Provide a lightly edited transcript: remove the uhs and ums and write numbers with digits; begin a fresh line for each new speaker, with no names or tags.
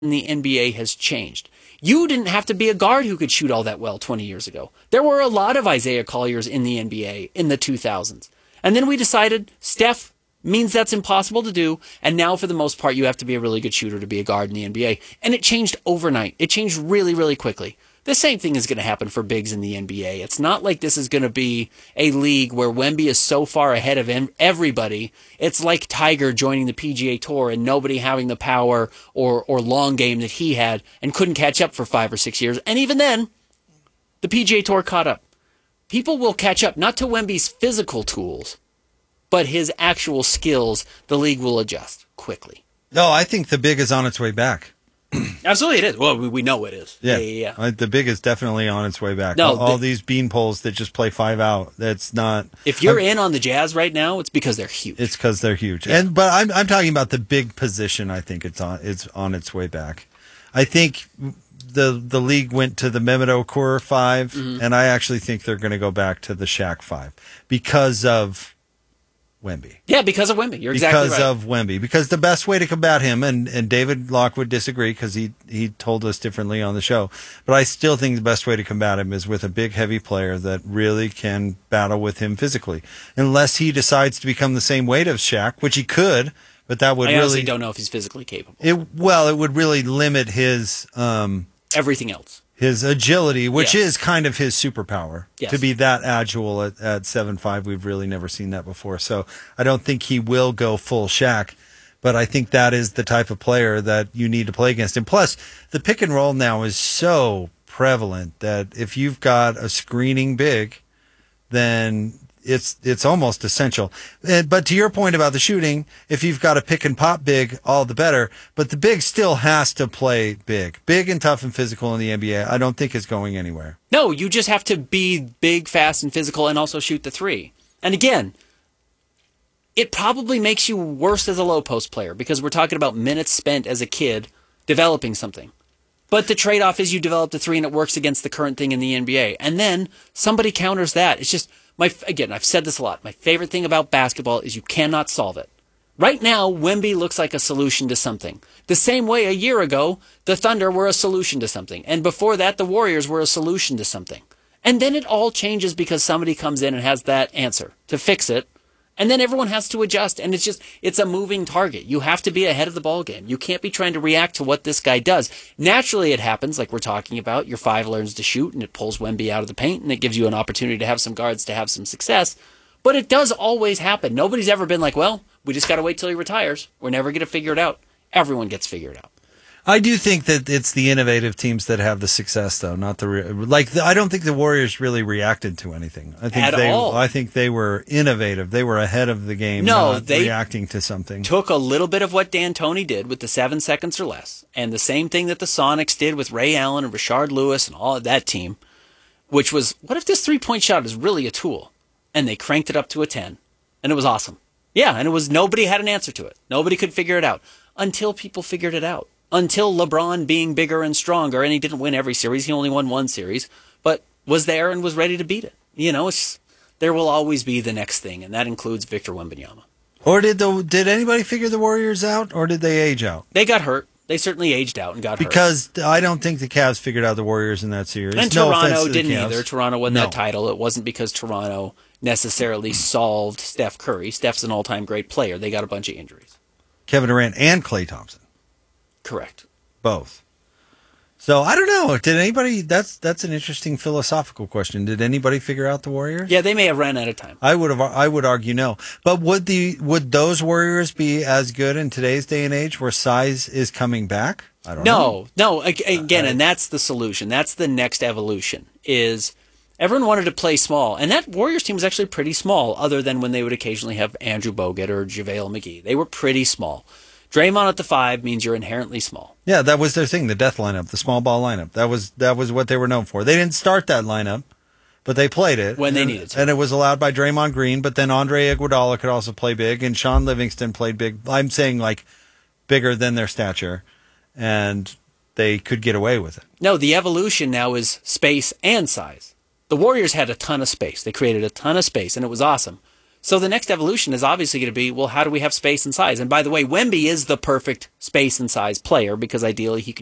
in the NBA has changed. You didn't have to be a guard who could shoot all that well 20 years ago. There were a lot of Isaiah Colliers in the NBA in the 2000s. And then we decided Steph means that's impossible to do, and now for the most part you have to be a really good shooter to be a guard in the NBA. And it changed overnight. It changed really, really quickly. The same thing is going to happen for bigs in the NBA. It's not like this is going to be a league where Wemby is so far ahead of everybody. It's like Tiger joining the PGA Tour and nobody having the power or long game that he had and couldn't catch up for 5 or 6 years. And even then, the PGA Tour caught up. People will catch up, not to Wemby's physical tools, but his actual skills. The league will adjust quickly.
No, I think the big is on its way back.
Absolutely, it is. Well, we know it is.
Yeah. The big is definitely on its way back.
No,
all these bean poles that just play 5 out. That's not.
If you're in on the Jazz right now, it's because they're huge.
It's because they're huge.
Yeah.
But I'm talking about the big position. I think it's on its way back. I think the league went to the Mehmet Okur 5, and I actually think they're going to go back to the Shaq 5 because of Wemby.
Yeah, because of Wemby. You're exactly right.
Because of Wemby. Because the best way to combat him, and David Locke would disagree because he told us differently on the show, but I still think the best way to combat him is with a big, heavy player that really can battle with him physically. Unless he decides to become the same weight of Shaq, which he could, but that would
I honestly don't know if he's physically capable.
It would really limit his
everything else.
His agility, which is kind of his superpower,
yes.
To be that agile at 7'5", we've really never seen that before. So I don't think he will go full Shaq, but I think that is the type of player that you need to play against. And plus, the pick and roll now is so prevalent that if you've got a screening big, then it's almost essential. But to your point about the shooting, if you've got a pick and pop big, all the better. But the big still has to play big and tough and physical in the NBA. I don't think it's going anywhere.
No, you just have to be big, fast, and physical and also shoot the three. And again, it probably makes you worse as a low post player because we're talking about minutes spent as a kid developing something. But the trade-off is you develop the three and it works against the current thing in the NBA. And then somebody counters that. It's just, again, I've said this a lot. My favorite thing about basketball is you cannot solve it. Right now, Wemby looks like a solution to something. The same way a year ago, the Thunder were a solution to something. And before that, the Warriors were a solution to something. And then it all changes because somebody comes in and has that answer to fix it. And then everyone has to adjust. And it's a moving target. You have to be ahead of the ball game. You can't be trying to react to what this guy does. Naturally, it happens, like we're talking about. Your 5 learns to shoot, and it pulls Wemby out of the paint, and it gives you an opportunity to have some guards to have some success. But it does always happen. Nobody's ever been like, well, we just got to wait till he retires. We're never going to figure it out. Everyone gets figured out.
I do think that it's the innovative teams that have the success, though, not I don't think the Warriors really reacted to anything. I think they were innovative. They were ahead of the game. Not they reacting to something.
Took a little bit of what D'Antoni did with the 7 seconds or less, and the same thing that the Sonics did with Ray Allen and Rashard Lewis and all of that team, which was, what if this 3-point shot is really a tool? And they cranked it up to a 10, and it was awesome. Yeah, and nobody had an answer to it. Nobody could figure it out until people figured it out. Until LeBron being bigger and stronger, and he didn't win every series. He only won one series, but was there and was ready to beat it. You know, there will always be the next thing, and that includes Victor Wembanyama.
Or did anybody figure the Warriors out, or did they age out?
They got hurt. They certainly aged out and got hurt.
Because I don't think the Cavs figured out the Warriors in that series.
And Toronto didn't either. Toronto won that title. It wasn't because Toronto necessarily solved Steph Curry. Steph's an all-time great player. They got a bunch of injuries.
Kevin Durant and Klay Thompson.
Correct.
Both. So I don't know. Did anybody? That's an interesting philosophical question. Did anybody figure out the Warriors?
Yeah, they may have ran out of time.
I would argue no. But would those Warriors be as good in today's day and age where size is coming back? I don't know. No. Again, and that's the solution. That's the next evolution. Is everyone wanted to play small, and that Warriors team was actually pretty small, other than when they would occasionally have Andrew Bogut or JaVale McGee. They were pretty small. Draymond at the 5 means you're inherently small. Yeah, that was their thing, the death lineup, the small ball lineup. That was what they were known for. They didn't start that lineup, but they played it.
When they needed to.
And it was allowed by Draymond Green, but then Andre Iguodala could also play big, and Sean Livingston played big. I'm saying like bigger than their stature, and they could get away with it.
No, the evolution now is space and size. The Warriors had a ton of space. They created a ton of space, and it was awesome. So the next evolution is obviously going to be, well, how do we have space and size? And by the way, Wemby is the perfect space and size player because ideally he can